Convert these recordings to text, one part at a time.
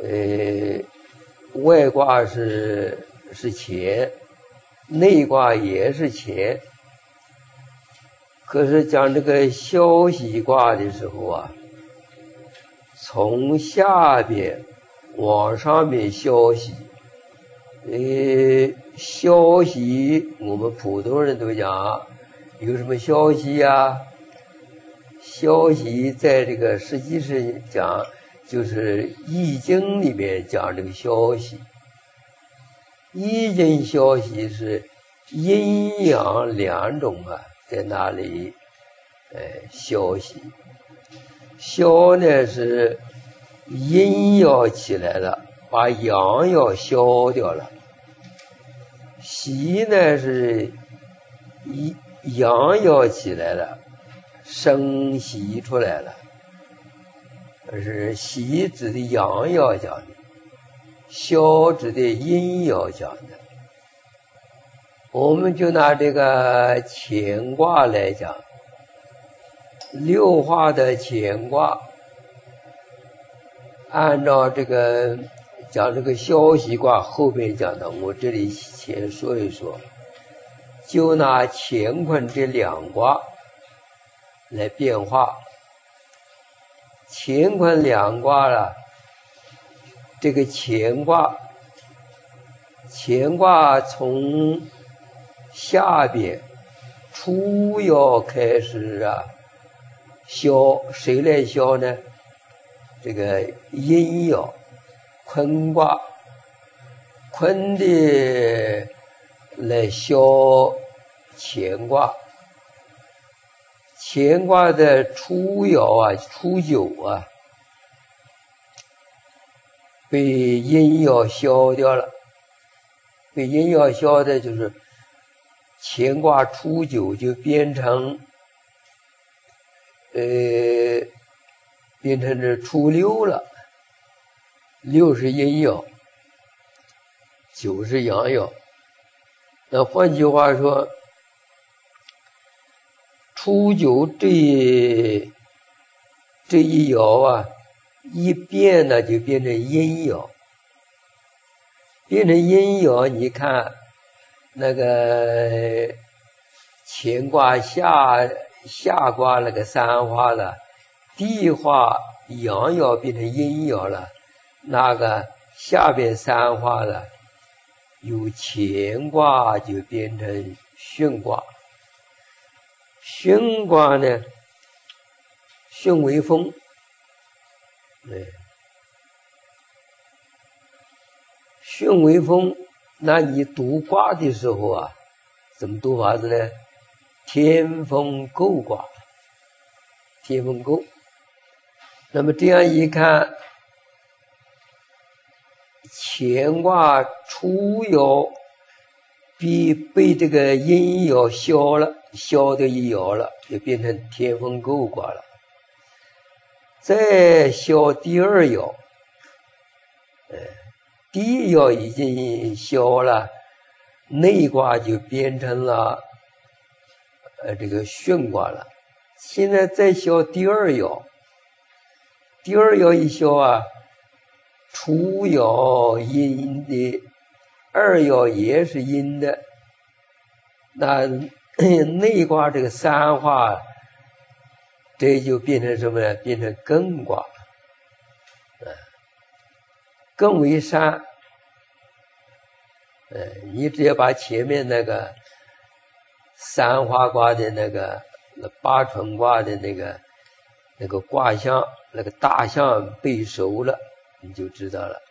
外卦是乾，内卦也是乾。可是讲这个消息卦的时候啊，从下边往上面消息，消息我们普通人都讲有什么消息呀？消息在这个实际是讲，就是《易经》里面讲这个消息，《易经》消息是阴阳两种啊，在那里消息。消呢是阴要起来了，把阳要消掉了。息呢是阳要起来了，生息出来了。是息指的阳要讲的，消指的阴要讲的。我们就拿这个乾卦来讲，六画的乾卦，按照这个讲这个消息卦后边讲的，我这里先说一说，就拿乾坤这两卦来变化。乾坤两卦了，这个乾卦从下边初爻开始啊消，谁来消呢？这个阴爻坤卦，坤的来消乾卦。乾卦的初爻啊，初九啊，被阴爻消掉了。被阴爻消的就是乾卦初九就变成这初六了。六是阴爻，九是阳爻。那换句话说，初九这一爻啊，一变呢就变成阴爻。变成阴爻，你看那个乾卦下卦那个三花的地化阳爻变成阴爻了，那个下边三花的有乾卦就变成巽卦。巽卦呢，巽为风，巽为风，那你读卦的时候啊，怎么读法子呢？天风姤卦，天风姤。那么这样一看，乾卦初爻被这个阴爻消掉一爻了，就变成天风姤卦了。再消第二爻，第一爻已经消了，内卦就变成了这个巽卦了。现在再消第二爻，第二爻一消啊，初爻阴的，二爻也是阴的，那内卦这个三化，这就变成什么呢？变成艮卦，艮为山。你只要把前面那个三花卦的那个八纯卦的那个卦象，那个大象背熟了，你就知道了。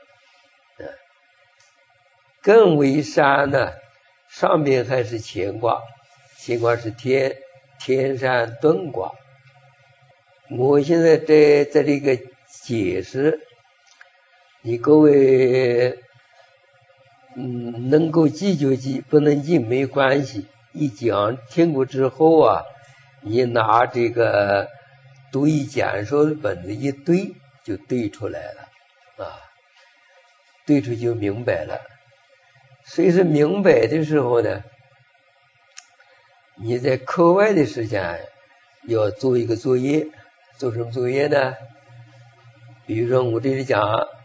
艮为山呢，上边还是乾卦，乾卦是天山遁卦。我现在在这个解释，你各位能够记就记，不能记没关系。一讲听过之后啊，你拿这个读一简说的本子一对，就对出来了啊，对出就明白了。所以说明白的时候呢，你在课外的时间要做一个作业。做什么作业呢？比如说我这里讲